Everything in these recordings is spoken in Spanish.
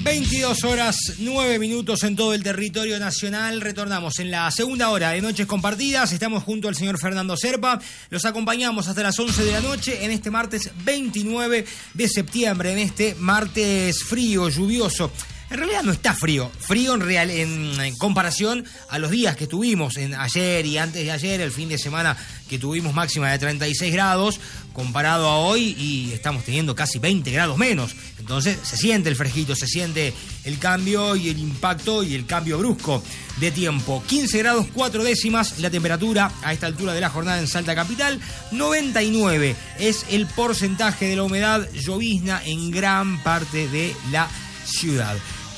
22 horas 9 minutos en todo el territorio nacional. Retornamos en la segunda hora de Noches Compartidas. Estamos junto al señor Fernando Serpa. Los acompañamos hasta las 11 de la noche en este martes 29 de septiembre. En este martes frío, lluvioso. En realidad no está frío en comparación a los días que tuvimos en ayer y antes de ayer, el fin de semana que tuvimos máxima de 36 grados, comparado a hoy, y estamos teniendo casi 20 grados menos. Entonces se siente el fresquito, se siente el cambio y el impacto y el cambio brusco de tiempo. 15 grados 4 décimas la temperatura a esta altura de la jornada en Salta Capital. 99 es el porcentaje de la humedad, llovizna en gran parte de la ciudad.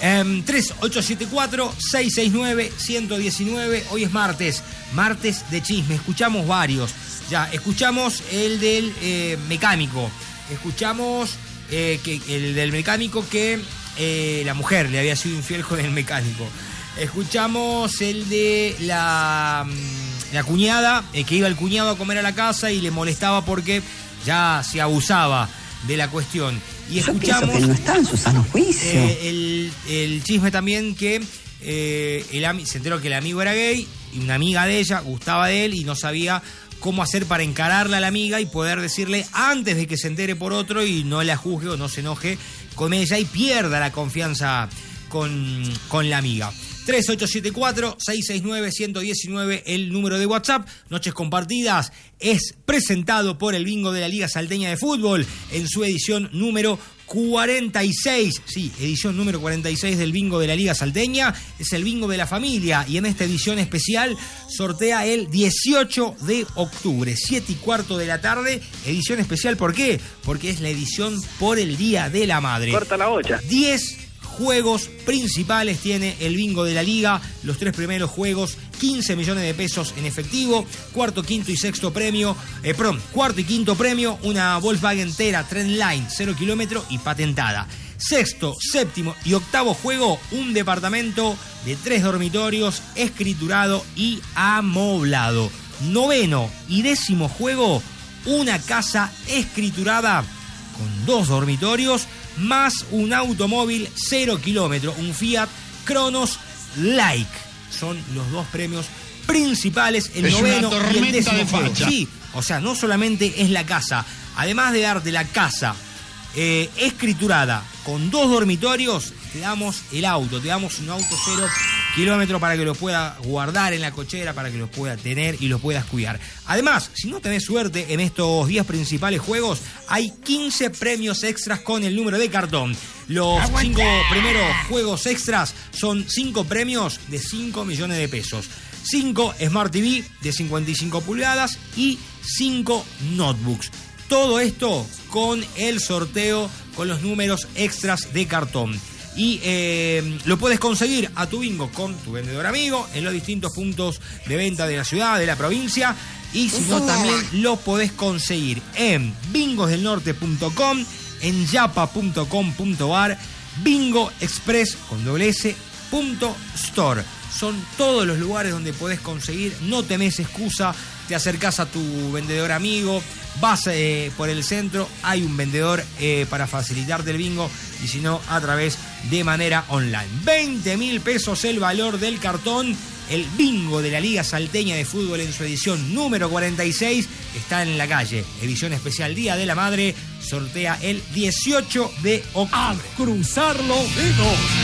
3874-669-119. Hoy es martes de chisme. Escuchamos varios. Ya, escuchamos el del mecánico. Escuchamos el del mecánico que la mujer le había sido infiel con el mecánico. Escuchamos el de la cuñada, que iba el cuñado a comer a la casa y le molestaba porque ya se abusaba de la cuestión. Y escuchamos que no está en su sano juicio. El chisme también que se enteró que el amigo era gay y una amiga de ella gustaba de él y no sabía cómo hacer para encararla a la amiga y poder decirle antes de que se entere por otro y no la juzgue o no se enoje con ella y pierda la confianza con la amiga. 3874-669-119, el número de WhatsApp. Noches Compartidas es presentado por el Bingo de la Liga Salteña de Fútbol en su edición número 46. Sí, edición número 46 del Bingo de la Liga Salteña. Es el Bingo de la familia y en esta edición especial sortea el 18 de octubre, 7:15 de la tarde. Edición especial, ¿por qué? Porque es la edición por el Día de la Madre. Corta la bocha. 10 juegos principales tiene el Bingo de la Liga. Los 3 primeros juegos, 15 millones de pesos en efectivo. Cuarto y quinto premio, una Volkswagen Tera Trendline 0 kilómetro y patentada. Sexto, séptimo y octavo juego, un departamento de 3 dormitorios, escriturado y amoblado. Noveno y décimo juego, una casa escriturada con 2 dormitorios, más un automóvil 0 kilómetro, un Fiat Cronos Like. Son los 2 premios principales, el noveno y el décimo juego. Sí, o sea, no solamente es la casa, además de darte la casa escriturada con 2 dormitorios, te damos el auto, te damos un auto 0 kilómetros para que lo puedas guardar en la cochera, para que lo puedas tener y lo puedas cuidar. Además, si no tenés suerte en estos 10 principales juegos, hay 15 premios extras con el número de cartón. Los 5 primeros juegos extras son 5 premios de 5 millones de pesos. 5 Smart TV de 55 pulgadas y 5 notebooks. Todo esto con el sorteo con los números extras de cartón. Y lo puedes conseguir a tu bingo con tu vendedor amigo en los distintos puntos de venta de la ciudad, de la provincia. Y si no, también lo podés conseguir en bingosdelnorte.com, en yapa.com.ar, bingoexpress con .store. Son todos los lugares donde podés conseguir, no tenés excusa, te acercás a tu vendedor amigo, vas por el centro, hay un vendedor para facilitarte el bingo, y si no, a través de manera online. 20.000 pesos el valor del cartón. El bingo de la Liga Salteña de Fútbol en su edición número 46 está en la calle. Edición especial Día de la Madre, sortea el 18 de octubre. A cruzar los dedos.